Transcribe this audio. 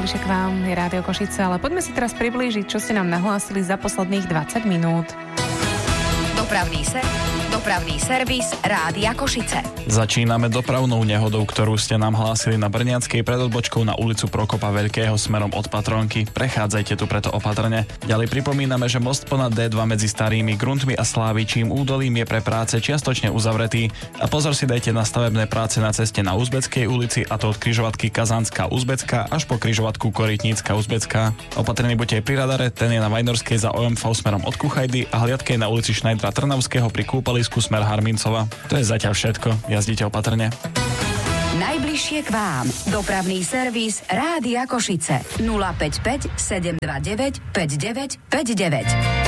najbližšie k vám je Rádio Košice, ale poďme si teraz priblížiť, čo ste nám nahlásili za posledných 20 minút. Dopravný servis Rádia Košice. Začíname dopravnou nehodou, ktorú ste nám hlásili na Brnianskej pred odbočkou na ulicu Prokopa Veľkého smerom od Patronky. Prechádzajte tu preto opatrne. Ďalej pripomíname, že most ponad D2 medzi Starými Gruntmi a Slávičím údolím je pre práce čiastočne uzavretý. A pozor si dajte na stavebné práce na ceste na Uzbeckej ulici, a to od križovatky Kazánska Uzbecká až po križovatku Korytnícka Uzbecká. Opatrení buďte aj pri radare, ten je na Vajnorskej za OMV smerom od Kuchajdy a hliadke na ulici Šnajdra Trnavského pri kúpalisku smer Harmincova. To je zatiaľ všetko. Jazdite opatrne. Najbližšie k vám. Dopravný servis Rádia Košice. 055 729 5959.